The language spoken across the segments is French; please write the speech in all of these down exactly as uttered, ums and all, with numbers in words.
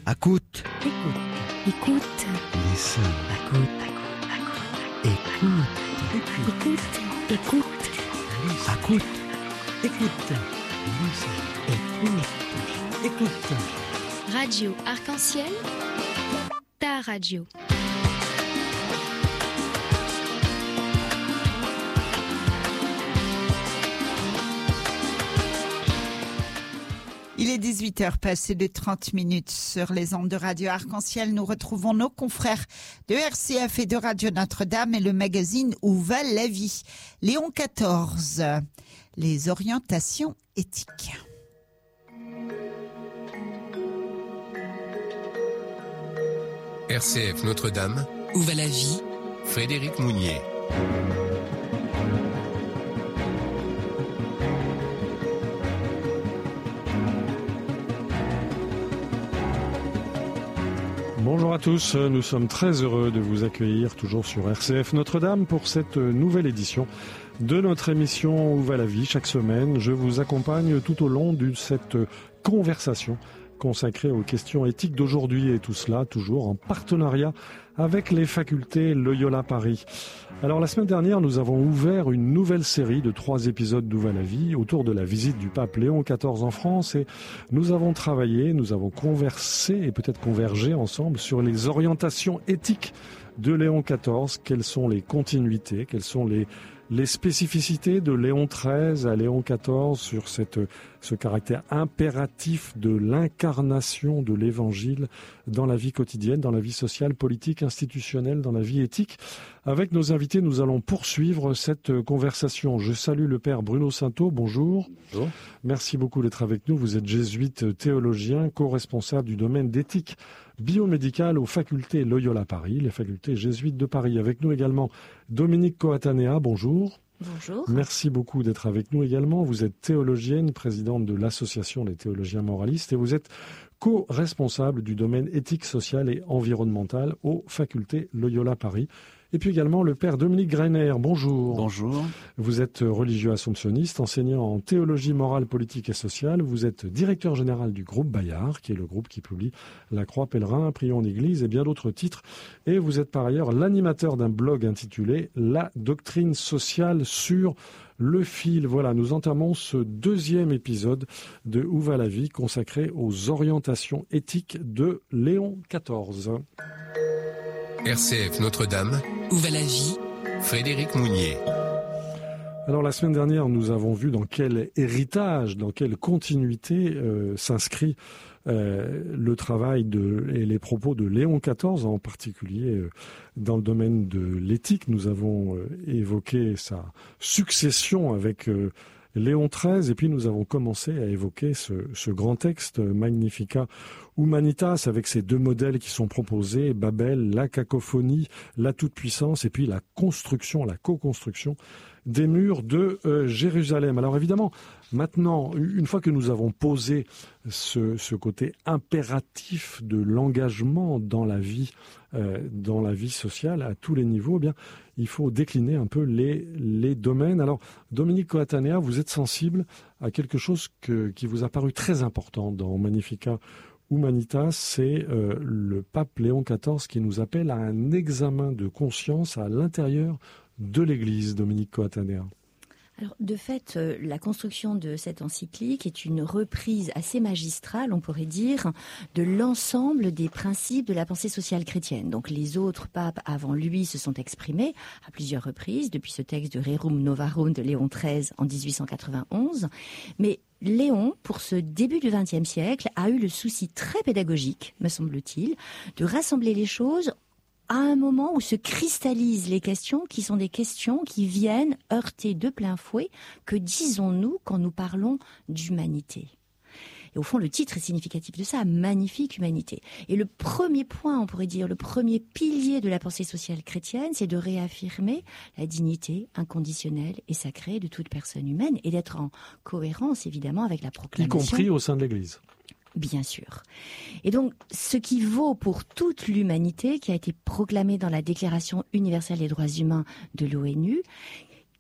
Écoute. Écoute. Écoute. Listen. Écoute. Écoute. Écoute. Écoute. Écoute. Écoute. Listen. Écoute. Écoute. Radio Arc-en-Ciel, ta radio. Il est dix-huit heures passées de trente minutes sur les ondes de Radio Arc-en-Ciel. Nous retrouvons nos confrères de R C F et de Radio Notre-Dame et le magazine Où va la vie. Léon quatorze, les orientations éthiques. R C F Notre-Dame. Où va la vie? Frédéric Mounier. Bonjour à tous, nous sommes très heureux de vous accueillir toujours sur R C F Notre-Dame pour cette nouvelle édition de notre émission Où va la vie. Chaque semaine, je vous accompagne tout au long de cette conversation consacrée aux questions éthiques d'aujourd'hui, et tout cela toujours en partenariat avec les facultés Loyola Paris. Alors la semaine dernière, nous avons ouvert une nouvelle série de trois épisodes d'Où va la vie autour de la visite du pape Léon quatorze en France, et nous avons travaillé, nous avons conversé et peut-être convergé ensemble sur les orientations éthiques de Léon quatorze. Quelles sont les continuités, quelles sont les les spécificités de Léon treize à Léon quatorze sur cette, ce caractère impératif de l'incarnation de l'évangile dans la vie quotidienne, dans la vie sociale, politique, institutionnelle, dans la vie éthique. Avec nos invités, nous allons poursuivre cette conversation. Je salue le père Bruno Sainteau. Bonjour. Bonjour. Merci beaucoup d'être avec nous. Vous êtes jésuite théologien, co-responsable du domaine d'éthique biomédicale aux facultés Loyola Paris, les facultés jésuites de Paris. Avec nous également Dominique Coatanea. Bonjour. Bonjour. Merci beaucoup d'être avec nous également. Vous êtes théologienne, présidente de l'Association des théologiens moralistes, et vous êtes co-responsable du domaine éthique, social et environnemental aux facultés Loyola Paris. Et puis également le père Dominique Greiner. Bonjour. Bonjour. Vous êtes religieux assomptionniste, enseignant en théologie morale, politique et sociale. Vous êt directeur général du groupe Bayard, qui est le groupe qui publie La Croix Pèlerin, Prions en Église et bien d'autres titres. Et vous êtes par ailleurs l'animateur d'un blog intitulé La doctrine sociale sur le fil. Voilà, nous entamons ce deuxième épisode de Où va la vie, consacré aux orientations éthiques de Léon quatorze. R C F Notre-Dame. Où va la vie? Frédéric Mounier. Alors la semaine dernière, nous avons vu dans quel héritage, dans quelle continuité euh, s'inscrit euh, le travail de, et les propos de Léon quatorze, en particulier euh, dans le domaine de l'éthique. Nous avons euh, évoqué sa succession avec euh, Léon treize, et puis nous avons commencé à évoquer ce, ce grand texte Magnificat Humanitas, avec ces deux modèles qui sont proposés, Babel, la cacophonie, la toute-puissance, et puis la construction, la co-construction des murs de euh, Jérusalem. Alors évidemment, maintenant, une fois que nous avons posé ce, ce côté impératif de l'engagement dans la vie, euh, dans la vie sociale à tous les niveaux, eh bien, il faut décliner un peu les, les domaines. Alors, Dominique Coatanea, vous êtes sensible à quelque chose que, qui vous a paru très important dans Magnificat Humanitas, c'est euh, le pape Léon quatorze qui nous appelle à un examen de conscience à l'intérieur de l'Église. Dominique Coatanea. Alors, de fait, euh, la construction de cette encyclique est une reprise assez magistrale, on pourrait dire, de l'ensemble des principes de la pensée sociale chrétienne. Donc, les autres papes avant lui se sont exprimés à plusieurs reprises, depuis ce texte de Rerum Novarum de Léon treize en dix-huit cent quatre-vingt-onze. Mais Léon, pour ce début du vingtième siècle, a eu le souci très pédagogique, me semble-t-il, de rassembler les choses à un moment où se cristallisent les questions qui sont des questions qui viennent heurter de plein fouet que disons-nous quand nous parlons d'humanité. Et au fond, le titre est significatif de ça, Magnifique Humanité. Et le premier point, on pourrait dire, le premier pilier de la pensée sociale chrétienne, c'est de réaffirmer la dignité inconditionnelle et sacrée de toute personne humaine et d'être en cohérence, évidemment, avec la proclamation. Y compris au sein de l'Église. Bien sûr. Et donc, ce qui vaut pour toute l'humanité, qui a été proclamée dans la Déclaration universelle des droits humains de l'ONU,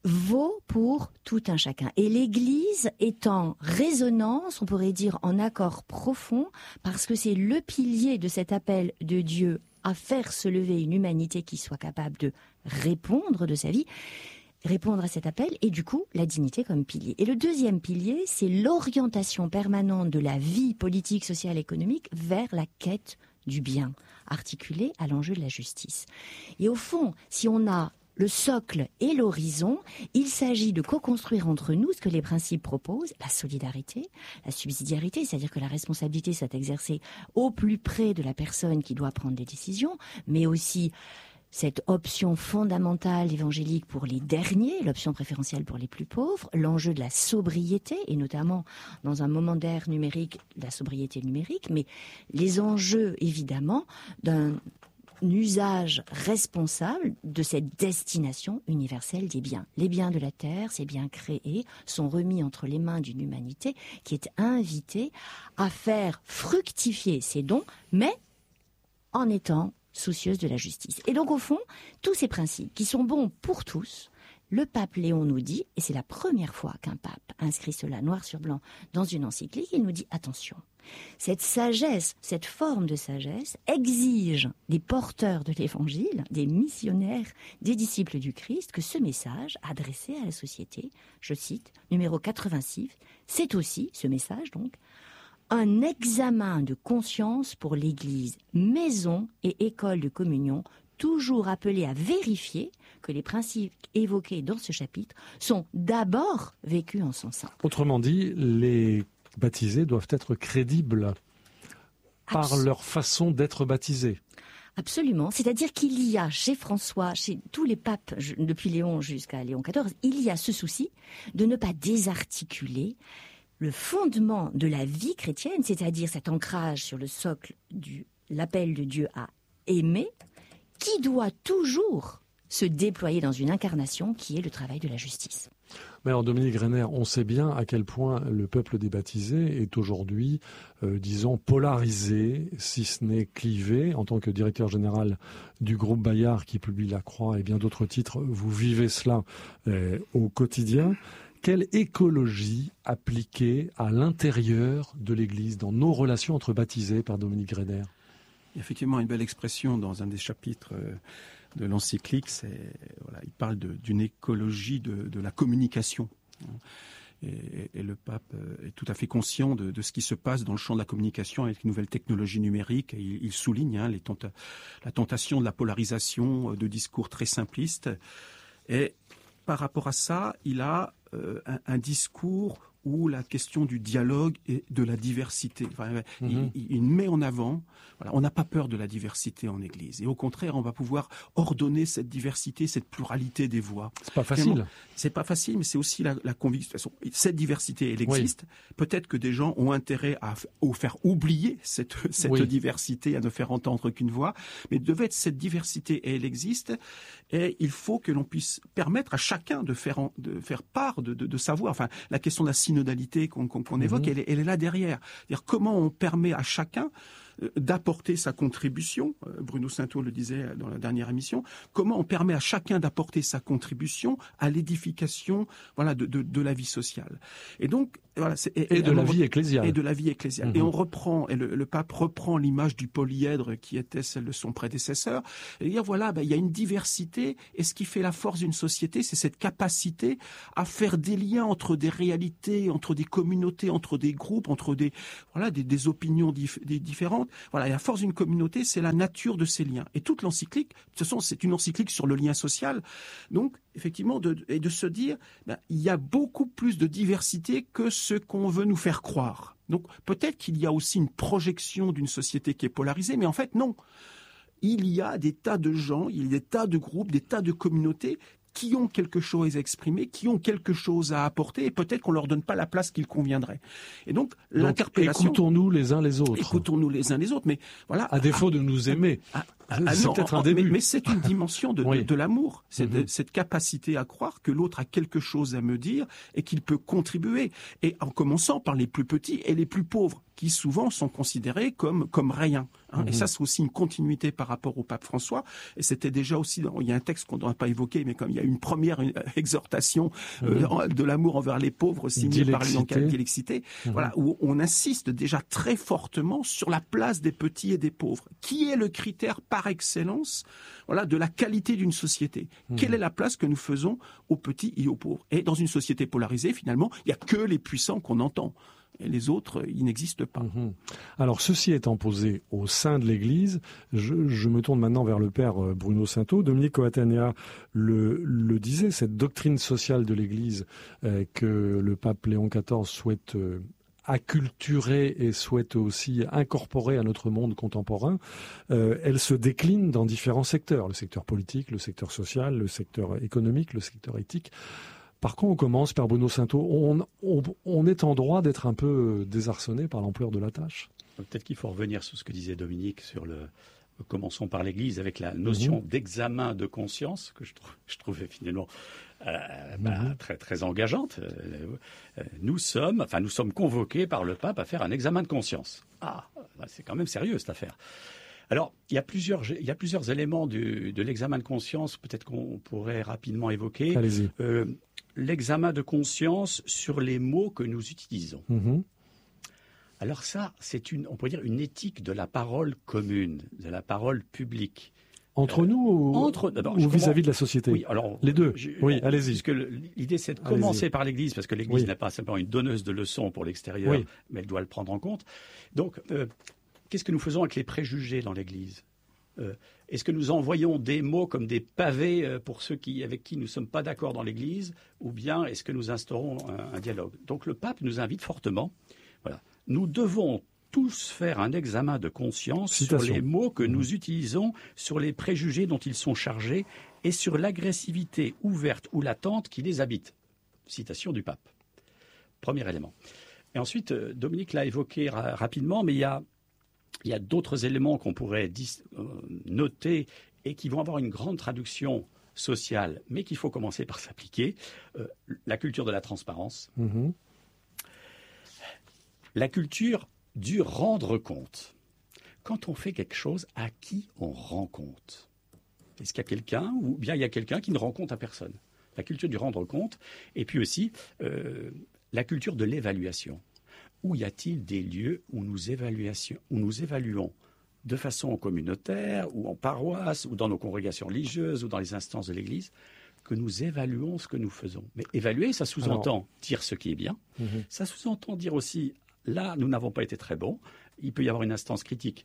vaut pour tout un chacun. Et l'Église est en résonance, on pourrait dire en accord profond, parce que c'est le pilier de cet appel de Dieu à faire se lever une humanité qui soit capable de répondre de sa vie, répondre à cet appel, et du coup, la dignité comme pilier. Et le deuxième pilier, c'est l'orientation permanente de la vie politique, sociale, économique vers la quête du bien, articulée à l'enjeu de la justice. Et au fond, si on a le socle et l'horizon, il s'agit de co-construire entre nous ce que les principes proposent, la solidarité, la subsidiarité, c'est-à-dire que la responsabilité soit exercée au plus près de la personne qui doit prendre des décisions, mais aussi cette option fondamentale évangélique pour les derniers, l'option préférentielle pour les plus pauvres, l'enjeu de la sobriété, et notamment dans un moment d'ère numérique, la sobriété numérique, mais les enjeux évidemment d'un usage responsable de cette destination universelle des biens. Les biens de la terre, ces biens créés, sont remis entre les mains d'une humanité qui est invitée à faire fructifier ses dons, mais en étant soucieuse de la justice. Et donc au fond, tous ces principes qui sont bons pour tous, le pape Léon nous dit, et c'est la première fois qu'un pape inscrit cela noir sur blanc dans une encyclique, il nous dit attention. Cette sagesse, cette forme de sagesse exige des porteurs de l'évangile, des missionnaires, des disciples du Christ, que ce message adressé à la société, je cite, numéro quatre-vingt-six, c'est aussi, ce message donc, un examen de conscience pour l'Église, maison et école de communion, toujours appelé à vérifier que les principes évoqués dans ce chapitre sont d'abord vécus en son sein. Autrement dit, les baptisés doivent être crédibles par Absol- leur façon d'être baptisés. Absolument. C'est-à-dire qu'il y a chez François, chez tous les papes, depuis Léon jusqu'à Léon quatorze, il y a ce souci de ne pas désarticuler le fondement de la vie chrétienne, c'est-à-dire cet ancrage sur le socle de l'appel de Dieu à aimer, qui doit toujours se déployer dans une incarnation qui est le travail de la justice. Mais alors Dominique Renner, on sait bien à quel point le peuple des baptisés est aujourd'hui, euh, disons, polarisé, si ce n'est clivé. En tant que directeur général du groupe Bayard qui publie La Croix et bien d'autres titres, vous vivez cela euh, au quotidien. Quelle écologie appliquée à l'intérieur de l'Église, dans nos relations entre baptisés, par Dominique Renner? Effectivement, une belle expression dans un des chapitres de l'encyclique, c'est, voilà, il parle de, d'une écologie de, de la communication. Et, et le pape est tout à fait conscient de, de ce qui se passe dans le champ de la communication avec les nouvelles technologies numériques. Et il, il souligne hein, les tenta- la tentation de la polarisation, de discours très simplistes. Et par rapport à ça, il a euh, un, un discours où la question du dialogue et de la diversité, enfin, mm-hmm. il, il met en avant, voilà, on n'a pas peur de la diversité en Église. Et au contraire, on va pouvoir ordonner cette diversité, cette pluralité des voix. C'est pas facile. Vraiment, c'est pas facile, mais c'est aussi la, la conviction. Cette diversité, elle existe. Oui. Peut-être que des gens ont intérêt à, à faire oublier cette, cette oui. diversité, à ne faire entendre qu'une voix. Mais devait être cette diversité, et elle existe. Et il faut que l'on puisse permettre à chacun de faire, en, de faire part de, de, de sa voix. Enfin, la question de la synodalité qu'on, qu'on, qu'on évoque, mmh. elle, est, elle est là derrière. C'est-à-dire comment on permet à chacun d'apporter sa contribution. Bruno Sainteau le disait dans la dernière émission. Comment on permet à chacun d'apporter sa contribution à l'édification, voilà, de, de, de la vie sociale. Et donc, voilà, c'est, et, et, et de la vie ecclésiale. Et de la vie ecclésiale. Mmh. Et on reprend, et le, le pape reprend l'image du polyèdre qui était celle de son prédécesseur. Et dire voilà, ben, il y a une diversité, et ce qui fait la force d'une société, c'est cette capacité à faire des liens entre des réalités, entre des communautés, entre des groupes, entre des, voilà, des, des opinions dif- des différentes. Voilà, et la force d'une communauté, c'est la nature de ces liens. Et toute l'encyclique, de toute façon, c'est une encyclique sur le lien social. Donc, effectivement, de, et de se dire, ben, il y a beaucoup plus de diversité que ce qu'on veut nous faire croire. Donc, peut-être qu'il y a aussi une projection d'une société qui est polarisée, mais en fait, non. Il y a des tas de gens, il y a des tas de groupes, des tas de communautés qui ont quelque chose à exprimer, qui ont quelque chose à apporter, et peut-être qu'on leur donne pas la place qu'il conviendrait. Et donc, donc l'interpellation... écoutons-nous les uns les autres. Écoutons-nous les uns les autres, mais voilà... À défaut à, de nous aimer. À, Ah, c'est non, peut-être un mais, début. mais c'est une dimension de, Oui. de, de l'amour. C'est Mm-hmm. de, cette capacité à croire que l'autre a quelque chose à me dire et qu'il peut contribuer. Et en commençant par les plus petits et les plus pauvres, qui souvent sont considérés comme, comme rien. Hein. Mm-hmm. Et ça, c'est aussi une continuité par rapport au pape François. Et c'était déjà aussi, dans, il y a un texte qu'on n'aurait pas évoqué, mais comme il y a une première une, exhortation euh, Mm-hmm. de l'amour envers les pauvres signée par Léon Dilexité. Dilexité, Mm-hmm. voilà, où on insiste déjà très fortement sur la place des petits et des pauvres, qui est le critère par excellence, voilà, de la qualité d'une société. Mmh. Quelle est la place que nous faisons aux petits et aux pauvres? Et dans une société polarisée, finalement, il n'y a que les puissants qu'on entend. Et les autres, ils n'existent pas. Mhm. Alors, ceci étant posé au sein de l'Église, je, je me tourne maintenant vers le père Bruno Sainteau. Dominique Coatanea le, le disait, cette doctrine sociale de l'Église euh, que le pape Léon quatorze souhaite euh, acculturer et souhaite aussi incorporer à notre monde contemporain, euh, elle se décline dans différents secteurs, le secteur politique, le secteur social, le secteur économique, le secteur éthique. Par quoi on commence, Père Bruno Sainteau? on, on, on est en droit d'être un peu désarçonné par l'ampleur de la tâche. Peut-être qu'il faut revenir sur ce que disait Dominique sur le... Commençons par l'Église avec la notion mmh. d'examen de conscience que je, trou- je trouvais finalement euh, bah, mmh. très, très engageante. Euh, nous sommes, enfin, nous sommes convoqués par le pape à faire un examen de conscience. Ah, c'est quand même sérieux cette affaire. Alors, il y a plusieurs, il y a plusieurs éléments du, de l'examen de conscience, peut-être qu'on pourrait rapidement évoquer. Allez-y. Euh, l'examen de conscience sur les mots que nous utilisons. Mmh. Alors ça, c'est une, on pourrait dire une éthique de la parole commune, de la parole publique. Entre euh, nous ou, entre, ou vis-à-vis comment... de la société? Oui, alors, les deux. Je, oui, on, allez-y. Puisque le, l'idée, c'est de commencer allez-y. par l'Église, parce que l'Église oui. n'est pas simplement une donneuse de leçons pour l'extérieur, oui. mais elle doit le prendre en compte. Donc, euh, qu'est-ce que nous faisons avec les préjugés dans l'Église? euh, Est-ce que nous envoyons des mots comme des pavés euh, pour ceux qui, avec qui nous ne sommes pas d'accord dans l'Église, ou bien est-ce que nous instaurons un, un dialogue? Donc, le pape nous invite fortement. Voilà, nous devons tous faire un examen de conscience Citation. sur les mots que mmh. nous utilisons, sur les préjugés dont ils sont chargés et sur l'agressivité ouverte ou latente qui les habite. Citation du pape. Premier élément. Et ensuite, Dominique l'a évoqué ra- rapidement, mais il y a, il y a d'autres éléments qu'on pourrait dis- euh, noter et qui vont avoir une grande traduction sociale, mais qu'il faut commencer par s'appliquer. Euh, la culture de la transparence. Mmh. La culture du rendre compte. Quand on fait quelque chose, à qui on rend compte? Est-ce qu'il y a quelqu'un ou bien il y a quelqu'un qui ne rend compte à personne? La culture du rendre compte. Et puis aussi, euh, la culture de l'évaluation. Où y a-t-il des lieux où nous, évaluation, où nous évaluons de façon communautaire ou en paroisse ou dans nos congrégations religieuses ou dans les instances de l'Église, que nous évaluons ce que nous faisons? Mais évaluer, ça sous-entend Alors... dire ce qui est bien. Mmh. Ça sous-entend dire aussi là, nous n'avons pas été très bons. Il peut y avoir une instance critique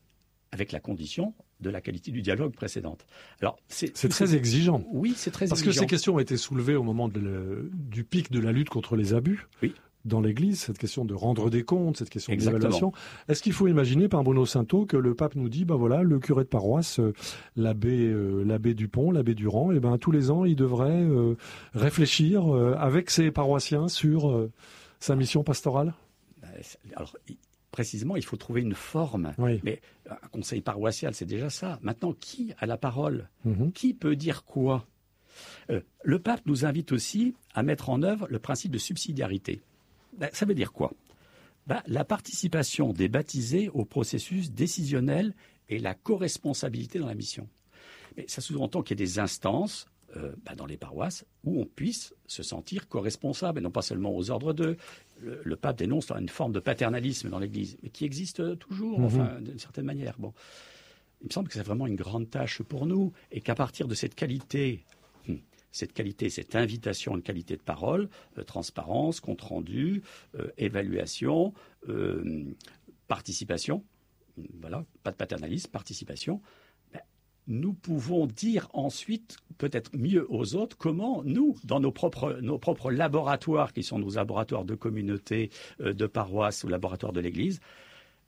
avec la condition de la qualité du dialogue précédente. Alors, c'est, c'est très exigeant. Oui, c'est très Parce exigeant. Parce que ces questions ont été soulevées au moment de le, du pic de la lutte contre les abus. Oui. Dans l'Église, cette question de rendre des comptes, cette question Exactement. d'évaluation. Est-ce qu'il faut imaginer, par Bruno Sainteau, que le pape nous dit, ben voilà, le curé de paroisse, euh, l'abbé, euh, l'abbé Dupont, l'abbé Durand, et ben tous les ans, il devrait euh, réfléchir euh, avec ses paroissiens sur euh, sa mission pastorale? Alors, précisément, il faut trouver une forme. Oui. Mais un conseil paroissial, c'est déjà ça. Maintenant, qui a la parole? Mm-hmm. Qui peut dire quoi? euh, Le pape nous invite aussi à mettre en œuvre le principe de subsidiarité. Ben, ça veut dire quoi? Ben, la participation des baptisés au processus décisionnel et la co-responsabilité dans la mission. Mais ça sous-entend qu'il y ait des instances euh, ben, dans les paroisses où on puisse se sentir co-responsable, et non pas seulement aux ordres d'eux. Le, le pape dénonce une forme de paternalisme dans l'Église, mais qui existe toujours, mmh. enfin, d'une certaine manière. Bon. Il me semble que c'est vraiment une grande tâche pour nous, et qu'à partir de cette qualité, cette qualité, cette invitation, une qualité de parole, euh, transparence, compte-rendu, euh, évaluation, euh, participation, voilà, pas de paternalisme, participation, ben, nous pouvons dire ensuite, peut-être mieux aux autres, comment nous, dans nos propres, nos propres laboratoires, qui sont nos laboratoires de communauté, euh, de paroisse ou laboratoires de l'Église,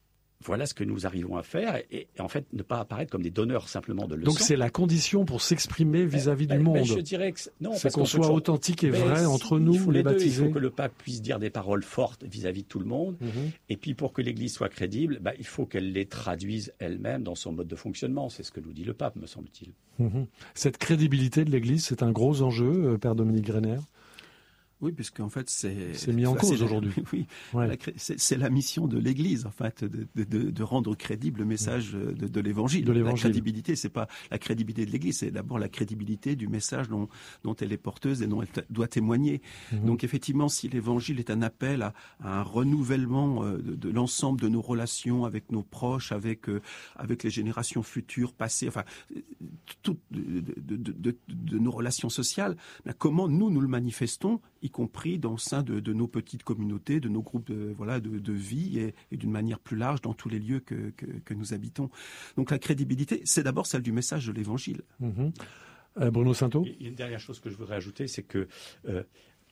voilà ce que nous arrivons à faire et, et en fait ne pas apparaître comme des donneurs simplement de leçons. Donc c'est la condition pour s'exprimer vis-à-vis mais, du mais, monde. mais je dirais que non, c'est parce qu'on, qu'on soit toujours... authentique et mais vrai si, entre nous, les, les baptisés. Deux, il faut que le pape puisse dire des paroles fortes vis-à-vis de tout le monde. Mm-hmm. Et puis pour que l'Église soit crédible, bah, il faut qu'elle les traduise elle-même dans son mode de fonctionnement. C'est ce que nous dit le pape, me semble-t-il. Mm-hmm. Cette crédibilité de l'Église, c'est un gros enjeu, Père Dominique Greiner. Oui, puisqu'en fait, c'est... C'est mis en cause aujourd'hui. Oui, ouais. la, c'est, c'est la mission de l'Église, en fait, de, de, de rendre crédible le message de, de l'Évangile. De l'Évangile. La crédibilité, c'est pas la crédibilité de l'Église, c'est d'abord la crédibilité du message dont, dont elle est porteuse et dont elle doit témoigner. Mmh. Donc, effectivement, si l'Évangile est un appel à, à un renouvellement de, de l'ensemble de nos relations avec nos proches, avec, euh, avec les générations futures, passées, enfin, toutes de, de, de, de, de nos relations sociales, ben, comment nous, nous le manifestons, y compris dans le sein de, de nos petites communautés, de nos groupes de, voilà, de, de vie et, et d'une manière plus large dans tous les lieux que, que, que nous habitons. Donc la crédibilité, c'est d'abord celle du message de l'Évangile. Mmh. Euh, Bruno Sainteau ? Il y a une dernière chose que je voudrais ajouter, c'est que euh,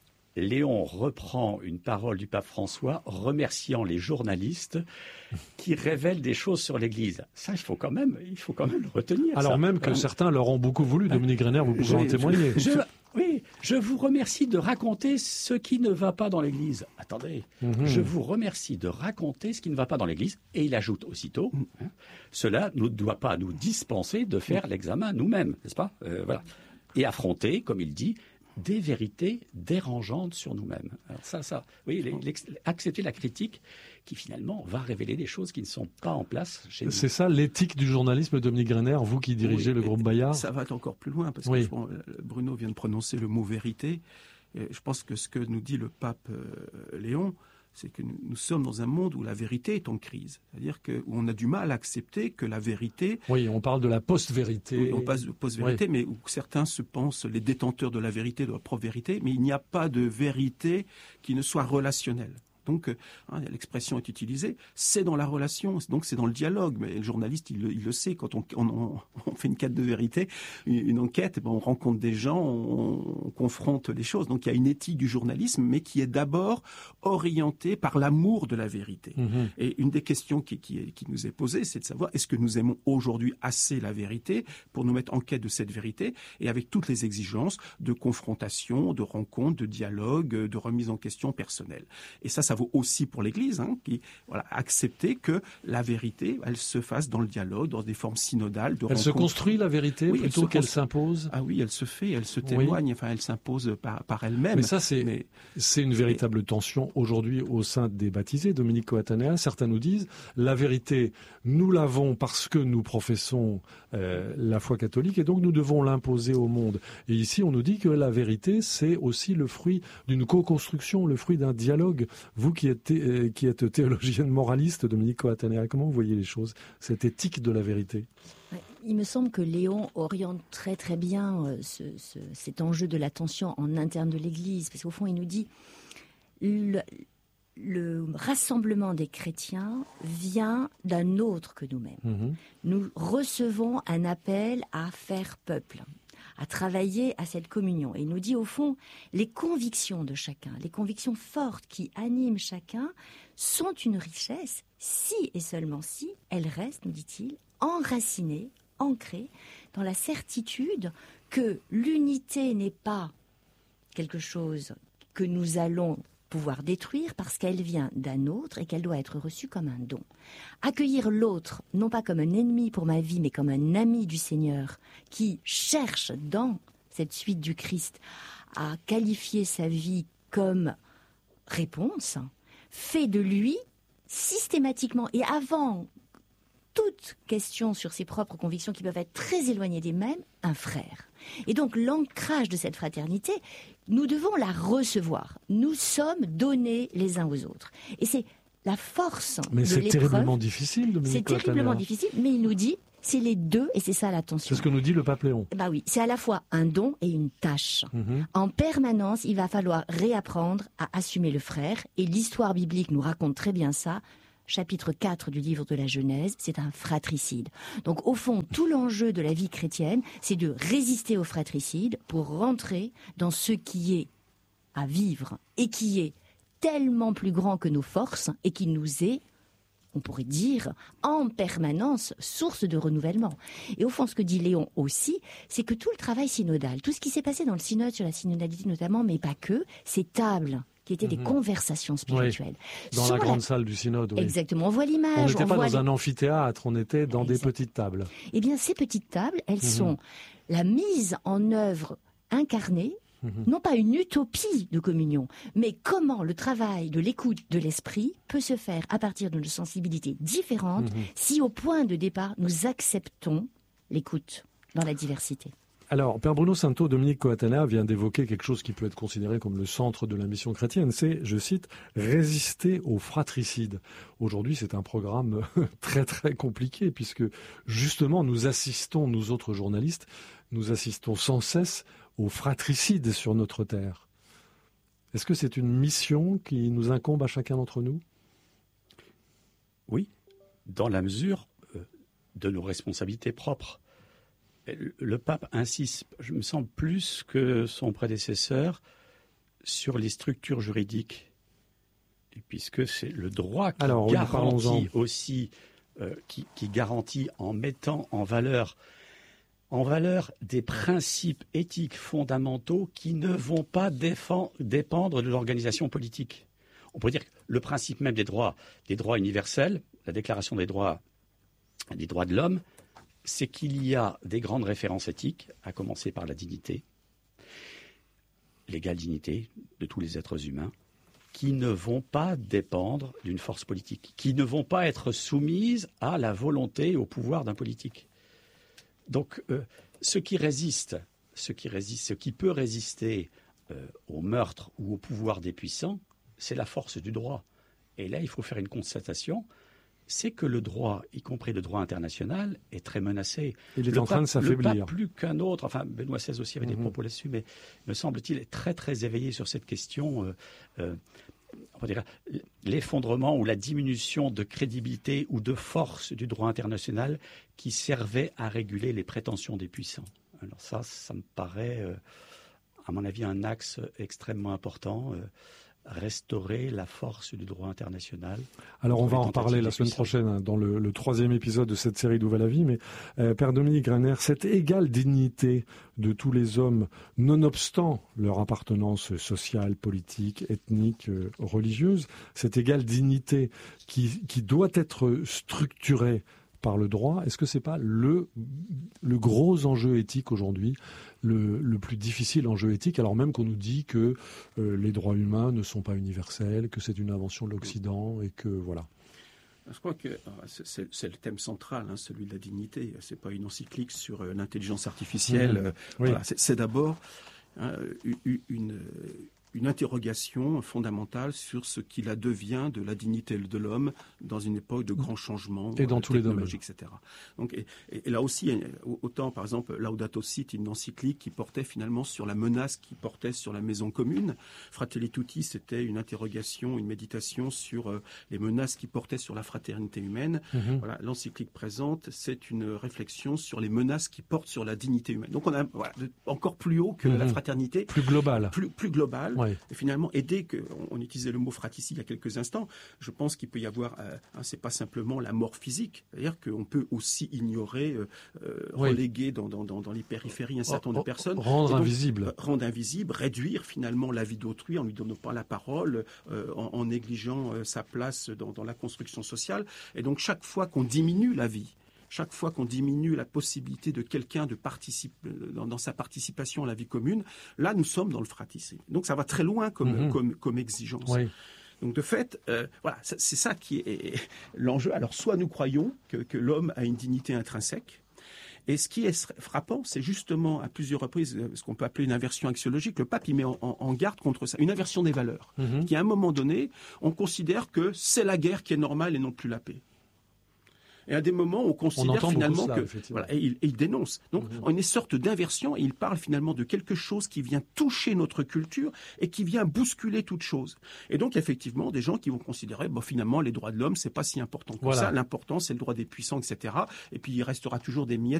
Léon reprend une parole du pape François remerciant les journalistes qui révèlent des choses sur l'Église. Ça, il faut quand même, il faut quand même le retenir. Alors ça. même que euh, certains leur ont beaucoup voulu. Dominique Greiner, vous pouvez en témoigner. Je, je, oui, je vous remercie de raconter ce qui ne va pas dans l'Église. Attendez, mm-hmm. je vous remercie de raconter ce qui ne va pas dans l'Église. Et il ajoute aussitôt, hein, cela ne doit pas nous dispenser de faire l'examen nous-mêmes, n'est-ce pas ? euh, Voilà. Et affronter, comme il dit, des vérités dérangeantes sur nous-mêmes. Alors ça, ça, oui, les, les, accepter la critique qui finalement va révéler des choses qui ne sont pas en place chez nous. C'est ça l'éthique du journalisme, Dominique Greiner, vous qui dirigez oui, le groupe Bayard. Ça va encore plus loin, parce oui. que je pense, Bruno vient de prononcer le mot vérité. Et je pense que ce que nous dit le pape euh, Léon, c'est que nous, nous sommes dans un monde où la vérité est en crise. C'est-à-dire que, où on a du mal à accepter que la vérité... Oui, on parle de la post-vérité. Oui, on passe de post-vérité, oui. mais où certains se pensent les détenteurs de la vérité, de leur propre vérité, mais il n'y a pas de vérité qui ne soit relationnelle. Donc, hein, l'expression est utilisée, c'est dans la relation, donc c'est dans le dialogue. Mais le journaliste, il le, il le sait, quand on, on, on fait une quête de vérité, une, une enquête, ben on rencontre des gens, on, on confronte les choses. Donc, il y a une éthique du journalisme, mais qui est d'abord orientée par l'amour de la vérité. Mmh. Et une des questions qui, qui, qui nous est posée, c'est de savoir, est-ce que nous aimons aujourd'hui assez la vérité pour nous mettre en quête de cette vérité, et avec toutes les exigences de confrontation, de rencontre, de dialogue, de remise en question personnelle. Et ça, ça vaut aussi pour l'Église, hein, qui voilà, accepter que la vérité, elle se fasse dans le dialogue, dans des formes synodales. De elle rencontre. se construit, la vérité, oui, plutôt elle qu'elle constru... s'impose. Ah oui, elle se fait, elle se témoigne, oui. enfin, elle s'impose par, par elle-même. Mais ça, c'est, Mais... c'est une véritable Mais... tension aujourd'hui au sein des baptisés. Dominique Coatanea, certains nous disent, la vérité, nous l'avons parce que nous professons euh, la foi catholique et donc nous devons l'imposer au monde. Et ici, on nous dit que la vérité, c'est aussi le fruit d'une co-construction, le fruit d'un dialogue. Vous qui êtes, euh, qui êtes théologienne moraliste, Dominique Coatanea, comment vous voyez les choses, cette éthique de la vérité ? Il me semble que Léon oriente très très bien euh, ce, ce, cet enjeu de la tension en interne de l'Église, parce qu'au fond, il nous dit le, le rassemblement des chrétiens vient d'un autre que nous-mêmes. Mmh. Nous recevons un appel à faire peuple, à travailler à cette communion. Et il nous dit, au fond, les convictions de chacun, les convictions fortes qui animent chacun, sont une richesse, si et seulement si elles restent, nous dit-il, enracinées, ancrées dans la certitude que l'unité n'est pas quelque chose que nous allons pouvoir détruire parce qu'elle vient d'un autre et qu'elle doit être reçue comme un don. Accueillir l'autre, non pas comme un ennemi pour ma vie, mais comme un ami du Seigneur qui cherche dans cette suite du Christ à qualifier sa vie comme réponse, fait de lui systématiquement et avant toute question sur ses propres convictions qui peuvent être très éloignées des mêmes, un frère. Et donc l'ancrage de cette fraternité, nous devons la recevoir. Nous sommes donnés les uns aux autres. Et c'est la force mais de c'est l'épreuve. Terriblement difficile, Dominique C'est terriblement Coatanea. difficile, mais il nous dit, c'est les deux, et c'est ça l'attention. C'est ce que nous dit le pape Léon. Bah oui, c'est à la fois un don et une tâche. Mm-hmm. En permanence, il va falloir réapprendre à assumer le frère, et l'histoire biblique nous raconte très bien ça. Chapitre quatre du livre de la Genèse, c'est un fratricide. Donc au fond, tout l'enjeu de la vie chrétienne, c'est de résister au fratricide pour rentrer dans ce qui est à vivre et qui est tellement plus grand que nos forces et qui nous est on pourrait dire, en permanence, source de renouvellement. Et au fond, ce que dit Léon aussi, c'est que tout le travail synodal, tout ce qui s'est passé dans le synode sur la synodalité notamment, mais pas que, ces tables qui étaient des Mhm. conversations spirituelles. Oui, dans Sur la grande salle du synode. Oui. Exactement, on voit On l'image. n'était pas voit dans les- un amphithéâtre, on était dans des Exact. petites tables. Eh bien, ces petites tables, elles Mhm. sont la mise en œuvre incarnée, Mhm. non pas une utopie de communion, mais comment le travail de l'écoute de l'esprit peut se faire à partir d'une sensibilité différente Mhm. si au point de départ nous acceptons l'écoute dans la diversité. Alors, Père Bruno Santo, Dominique Coatana vient d'évoquer quelque chose qui peut être considéré comme le centre de la mission chrétienne, c'est, je cite, résister au fratricide. Aujourd'hui, c'est un programme très très compliqué puisque justement nous assistons, nous autres journalistes, nous assistons sans cesse au fratricide sur notre terre. Est-ce que c'est une mission qui nous incombe à chacun d'entre nous ? Oui, dans la mesure euh, de nos responsabilités propres. Le, le pape insiste, je me semble plus que son prédécesseur, sur les structures juridiques. Et puisque c'est le droit qui Alors, oui, garantit parlons-en. aussi, euh, qui, qui garantit en mettant en valeur, en valeur des principes éthiques fondamentaux qui ne vont pas défend- dépendre de l'organisation politique. On pourrait dire que le principe même des droits, des droits universels, la Déclaration des droits, des droits de l'homme, c'est qu'il y a des grandes références éthiques, à commencer par la dignité, l'égale dignité de tous les êtres humains, qui ne vont pas dépendre d'une force politique, qui ne vont pas être soumises à la volonté et au pouvoir d'un politique. Donc, euh, ce qui résiste, ce qui résiste, ce qui peut résister euh, au meurtre ou au pouvoir des puissants, c'est la force du droit. Et là, il faut faire une constatation, c'est que le droit, y compris le droit international, est très menacé. Il est Le en train pape- de s'affaiblir. Le pape, plus qu'un autre, enfin Benoît seize aussi avait des Mhm. propos là-dessus, mais me semble-t-il est très très éveillé sur cette question. Euh, euh, on va dire, l'effondrement ou la diminution de crédibilité ou de force du droit international qui servait à réguler les prétentions des puissants. Alors ça, ça me paraît, euh, à mon avis, un axe extrêmement important. Euh, restaurer la force du droit international. Alors on va en Les reparler la tentatives semaine des prochaine hein, dans le, le troisième épisode de cette série d'Où va la vie, mais euh, Père Dominique Graner, cette égale dignité de tous les hommes, nonobstant leur appartenance sociale, politique, ethnique, euh, religieuse, cette égale dignité qui, qui doit être structurée par le droit, est-ce que c'est pas le, le gros enjeu éthique aujourd'hui, le, le plus difficile enjeu éthique, alors même qu'on nous dit que euh, les droits humains ne sont pas universels, que c'est une invention de l'Occident et que voilà. Je crois que euh, c'est- c'est c'est le thème central, hein, celui de la dignité. C'est pas une encyclique sur euh, l'intelligence artificielle. Mmh. euh, Oui. voilà, c'est c'est d'abord hein, une, une, une interrogation fondamentale sur ce qu'il advient de la dignité de l'homme dans une époque de grands changements Et dans euh, tous les technologiques, et cetera. Donc, et, et là aussi, autant par exemple, Laudato Si, une encyclique qui portait finalement sur la menace qui portait sur la maison commune. Fratelli Tutti, c'était une interrogation, une méditation sur euh, les menaces qui portaient sur la fraternité humaine. Mhm. Voilà, l'encyclique présente, c'est une réflexion sur les menaces qui portent sur la dignité humaine. Donc on a voilà, de- encore plus haut que Mhm. la fraternité, Plus global. plus, plus global. Ouais. Et finalement, et dès qu'on on utilisait le mot fratricide il y a quelques instants, je pense qu'il peut y avoir, euh, hein, c'est pas simplement la mort physique, c'est-à-dire qu'on peut aussi ignorer, euh, euh, Oui. reléguer dans, dans, dans, dans les périphéries un certain nombre de personnes. Rendre Et donc, invisible. euh, rendre invisible, réduire finalement la vie d'autrui en lui donnant pas la parole, euh, en, en négligeant euh, sa place dans, dans la construction sociale. Et donc chaque fois qu'on diminue la vie, chaque fois qu'on diminue la possibilité de quelqu'un de participer dans, dans sa participation à la vie commune, là nous sommes dans le fratricide. Donc ça va très loin comme, Mhm. comme, comme exigence. Oui. Donc de fait, euh, voilà, c'est c'est ça qui est l'enjeu. Alors soit nous croyons que, que l'homme a une dignité intrinsèque, et ce qui est frappant, c'est justement à plusieurs reprises ce qu'on peut appeler une inversion axiologique. Le pape il met en, en- en garde contre ça, une inversion des valeurs, Mhm. qui à un moment donné, on considère que c'est la guerre qui est normale et non plus la paix. Et à des moments, on considère entend beaucoup finalement cela, que effectivement. voilà, et il, et il dénonce. Donc, Mhm. on a une sorte d'inversion. Et il parle finalement de quelque chose qui vient toucher notre culture et qui vient bousculer toute chose. Et donc, effectivement, des gens qui vont considérer, bon, finalement, les droits de l'homme, c'est pas si important que Voilà. ça. L'important, c'est le droit des puissants, et cetera. Et puis, il restera toujours des miettes